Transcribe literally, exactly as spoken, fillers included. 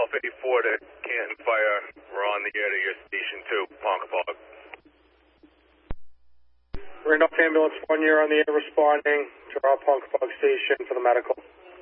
Alpha eighty-four to Canton Fire. We're on the air to your station too, Ponkapog. Randolph Ambulance one, you're on the air responding to our Ponkapog station for the medical.